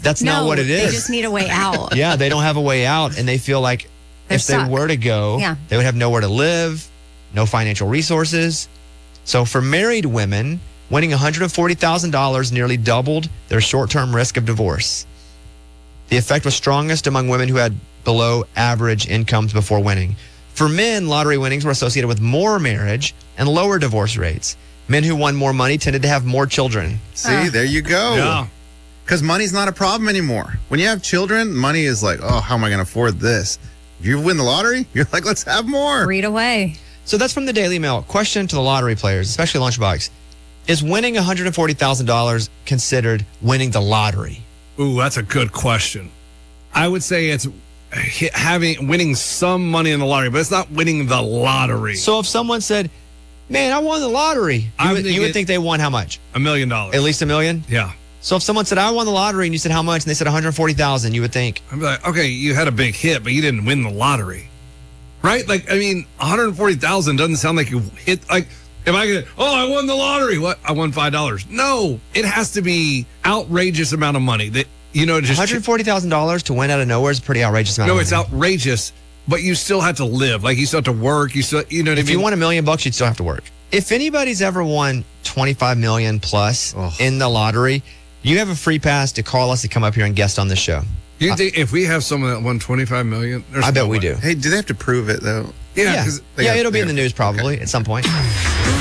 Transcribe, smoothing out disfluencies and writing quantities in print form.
That's not what it is. They just need a way out. Yeah, they don't have a way out, and they feel like They're if stuck. they were to go, they would have nowhere to live, no financial resources. So for married women, winning $140,000 nearly doubled their short-term risk of divorce. The effect was strongest among women who had below average incomes before winning. For men, lottery winnings were associated with more marriage and lower divorce rates. Men who won more money tended to have more children. See, there you go. Yeah. Because money's not a problem anymore. When you have children, money is like, oh, how am I going to afford this? If you win the lottery, you're like, let's have more. Read away. So that's from the Daily Mail. Question to the lottery players, especially Lunchbox. Is winning $140,000 considered winning the lottery? Ooh, that's a good question. I would say it's winning some money in the lottery, but it's not winning the lottery. So if someone said, man, I won the lottery, you would think they won how much? $1 million. At least $1 million? Yeah. So if someone said, I won the lottery, and you said how much, and they said $140,000, you would think. I'd be like, okay, you had a big hit, but you didn't win the lottery. Right? Like, I mean, $140,000 doesn't sound like you hit, like, if I get, I won the lottery. What? I won $5. No, it has to be outrageous amount of money that, just $140,000 to win out of nowhere is a pretty outrageous amount of money. No, it's outrageous, but you still have to live. Like, you still have to work. You know what I mean? If you won $1 million, you'd still have to work. If anybody's ever won $25 million plus in the lottery, you have a free pass to call us to come up here and guest on this show. You think if we have someone that won $25 million, I bet we do. Hey, do they have to prove it, though? Yeah. It'll be in the news probably at some point.